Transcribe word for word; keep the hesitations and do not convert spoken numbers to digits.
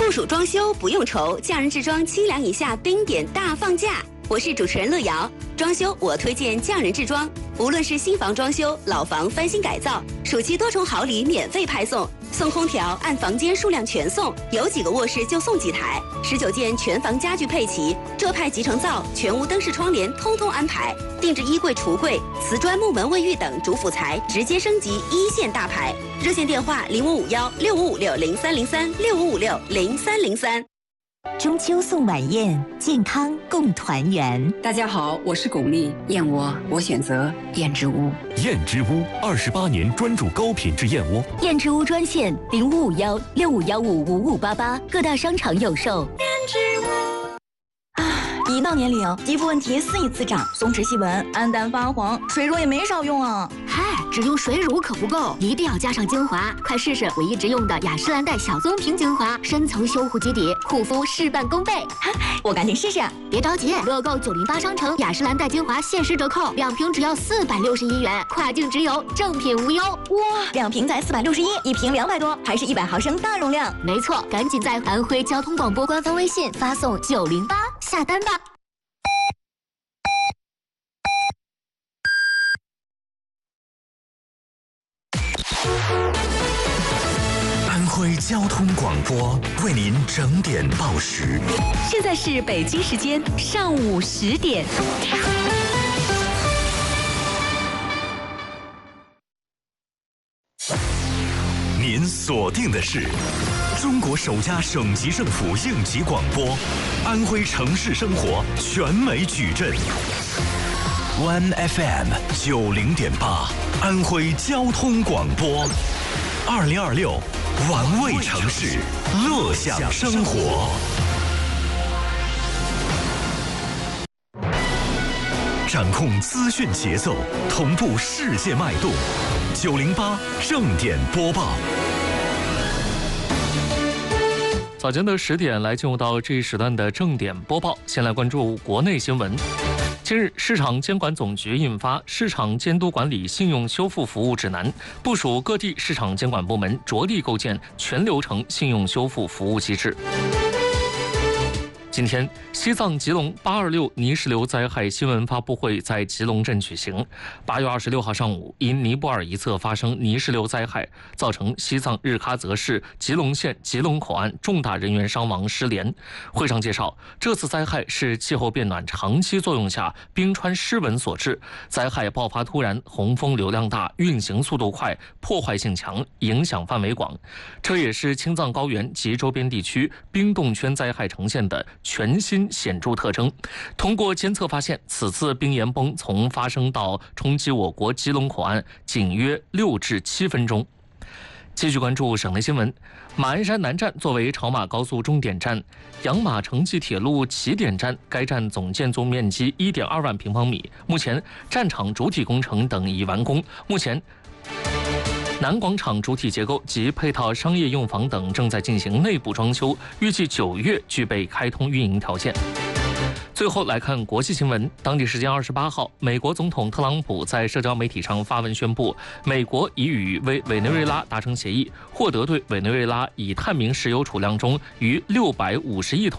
酷暑装修不用愁，匠人制装清凉一下，冰点大放价。我是主持人乐瑶，装修我推荐匠人制装，无论是新房装修、老房翻新改造，暑期多重好礼免费派送，送空调按房间数量全送，有几个卧室就送几台，十九件全房家具配齐，浙派集成灶、全屋灯饰窗帘通通安排，定制衣柜、橱柜、瓷砖、木门、卫浴等主辅材直接升级一线大牌。热线电话零五五幺六五五六零三零三六五五六零三零三。 中秋送晚宴，健康共团圆。 大家好，我是巩俐，燕窝我选择燕之屋。 燕之屋二十八年专注高品质燕窝。 燕之屋专线零五五幺六五幺五五五八八，各大商场有售。 燕之屋。一到年龄，肌肤问题肆意滋长，松弛细纹、暗淡发黄，水乳也没少用啊。 嗨，只用水乳可不够，一定要加上精华。快试试我一直用的雅诗兰黛小棕瓶精华，深层修护基底，护肤事半功倍。 我赶紧试试。 别着急，乐购九零八商城雅诗兰黛精华限时折扣，两瓶只要四百六十一元，跨境直邮，正品无忧。 哇，两瓶才四百六十一，一瓶两百多，还是一百毫升大容量。 没错，赶紧在安徽交通广播官方微信发送九零八下单吧。 安徽交通广播为您整点报时。 现在是北京时间上午十点。 您锁定的是中国首家省级政府应急广播，安徽城市生活全美矩阵。One F M 九零点八，安徽交通广播，二零二六，玩味城市，乐享生活。掌控资讯节奏，同步世界脉动。九零八正点播报。 早间的十点来进入到这一时段的正点播报，先来关注国内新闻。近日，市场监管总局印发《市场监督管理信用修复服务指南》，部署各地市场监管部门着力构建全流程信用修复服务机制。今天，西藏吉隆八二六泥石流灾害新闻发布会在吉隆镇举行。八月二十六号上午，因尼泊尔一侧发生泥石流灾害，造成西藏日喀则市吉隆县吉隆口岸重大人员伤亡失联。会上介绍，这次灾害是气候变暖长期作用下冰川失稳所致，灾害爆发突然，洪峰流量大，运行速度快，破坏性强，影响范围广。这也是青藏高原及周边地区冰冻圈灾害呈现的全新显著特征。通过监测发现，此次冰岩崩从发生到冲击我国吉隆口岸仅约六至七分钟。继续关注省内新闻，马鞍山南站作为潮马高速终点站，养马城际铁路起点站，该站总建筑面积 一点二万平方米，目前站场主体工程等已完工，目前南广场主体结构及配套商业用房等正在进行内部装修，预计九月具备开通运营条件。最后来看国际新闻，当地时间二十八号，美国总统特朗普在社交媒体上发文宣布，美国已与委委内瑞拉达成协议，获得对委内瑞拉已探明石油储量中逾六百五十亿桶